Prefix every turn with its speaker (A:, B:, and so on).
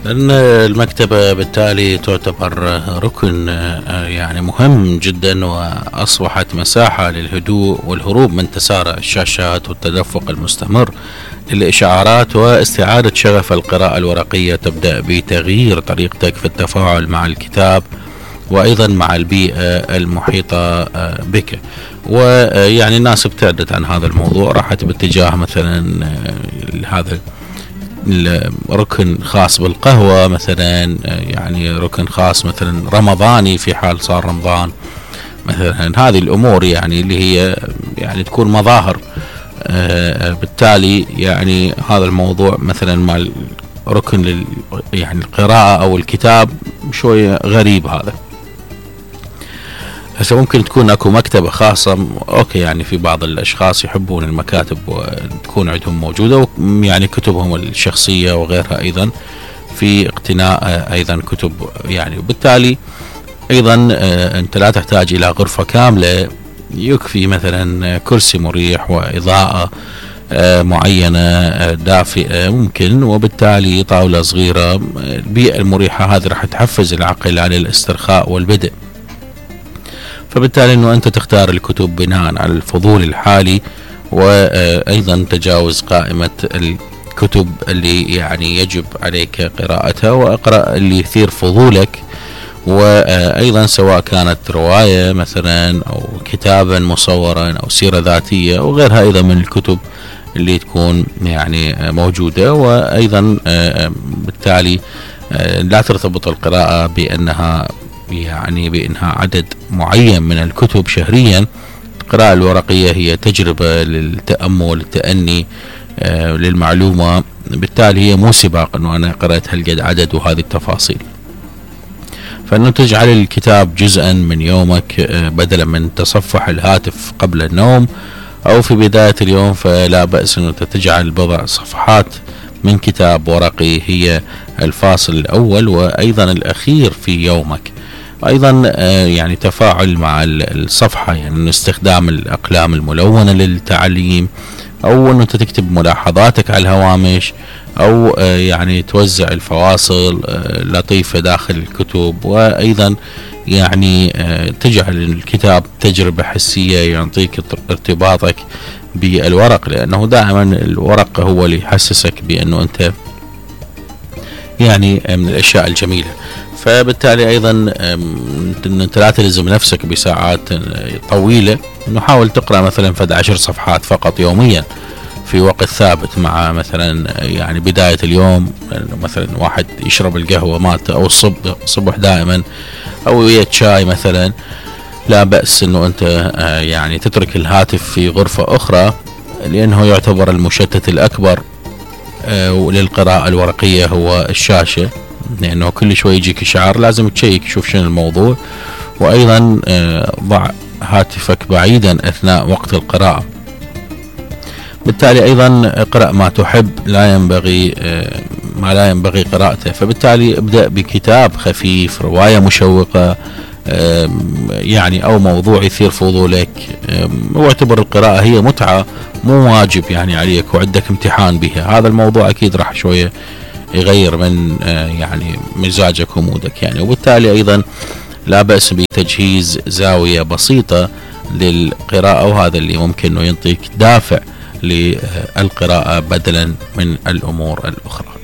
A: لأن المكتبة بالتالي تعتبر ركن يعني مهم جدا، وأصبحت مساحة للهدوء والهروب من تسارع الشاشات والتدفق المستمر للإشعارات، واستعادة شغف القراءة الورقية تبدأ بتغيير طريقتك في التفاعل مع الكتاب وأيضا مع البيئة المحيطة بك. ويعني الناس ابتعدت عن هذا الموضوع، راحت باتجاه مثلا هذا ركن خاص بالقهوة مثلا، يعني ركن خاص مثلا رمضاني في حال صار رمضان مثلا. هذه الأمور يعني اللي هي يعني تكون مظاهر. بالتالي يعني هذا الموضوع مثلا مع ركن يعني القراءة أو الكتاب شوية غريب هذا. هسه ممكن تكون اكو مكتبة خاصة، اوكي، يعني في بعض الاشخاص يحبون المكاتب وتكون عندهم موجودة يعني كتبهم الشخصية وغيرها، ايضا في اقتناء ايضا كتب يعني. وبالتالي ايضا انت لا تحتاج الى غرفة كاملة، يكفي مثلا كرسي مريح واضاءة معينة دافئة ممكن، وبالتالي طاولة صغيرة. البيئة المريحة هذه راح تحفز العقل على الاسترخاء والبدء. فبالتالي انه انت تختار الكتب بناء على الفضول الحالي، وايضا تجاوز قائمة الكتب اللي يعني يجب عليك قراءتها، واقرأ اللي يثير فضولك. وايضا سواء كانت رواية مثلا او كتابا مصورا او سيرة ذاتية وغيرها ايضا من الكتب اللي تكون يعني موجودة. وايضا بالتالي لا ترتبط القراءة بانها يعني بإنها عدد معين من الكتب شهريا. القراءة الورقية هي تجربة للتأمل، للتأني، للمعلومة. بالتالي هي مو سباق أنه أنا قرأت هالقد عدد وهذه التفاصيل. فأنه تجعل الكتاب جزءا من يومك بدلا من تصفح الهاتف قبل النوم أو في بداية اليوم، فلا بأس أنه تجعل بضع صفحات من كتاب ورقي هي الفاصل الأول وأيضا الأخير في يومك. أيضا يعني تفاعل مع الصفحة، يعني استخدام الأقلام الملونة للتعليم، أو أنه تكتب ملاحظاتك على الهوامش، أو يعني توزع الفواصل لطيفة داخل الكتب. وأيضا يعني تجعل الكتاب تجربة حسية، يعطيك ارتباطك بالورق، لأنه دائما الورق هو اللي يحسسك بأنه أنت يعني من الأشياء الجميلة. فبالتالي أيضا أنت لا تلزم نفسك بساعات طويلة، أنه حاول تقرأ مثلا 11 صفحات فقط يوميا في وقت ثابت، مع مثلا يعني بداية اليوم. مثلا واحد يشرب القهوة مالته أو الصبح دائما أو ويا شاي مثلا، لا بأس أنه أنت يعني تترك الهاتف في غرفة أخرى، لأنه يعتبر المشتت الأكبر للقراءة الورقية هو الشاشة، لأنه كل شوي يجيك إشعار لازم تشيك شوف شنو الموضوع. وأيضا ضع هاتفك بعيدا أثناء وقت القراءة. بالتالي أيضا اقرأ ما تحب، لا ينبغي ما لا ينبغي قراءته. فبالتالي ابدأ بكتاب خفيف، رواية مشوقة يعني أو موضوع يثير فضولك، واعتبر القراءة هي متعة مو واجب يعني عليك وعندك امتحان بها. هذا الموضوع أكيد راح شوية يغير من يعني مزاجك ومودك يعني. وبالتالي أيضا لا بأس بتجهيز زاوية بسيطة للقراءة، وهذا اللي ممكن أنه ينطيك دافع للقراءة بدلا من الأمور الأخرى.